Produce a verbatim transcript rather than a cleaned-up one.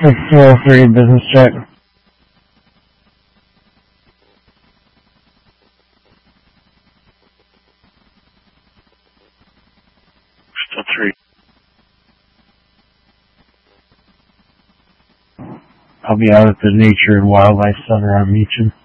six two oh three, business check. Still three. I'll be out at the Nature and Wildlife Center on Meacham.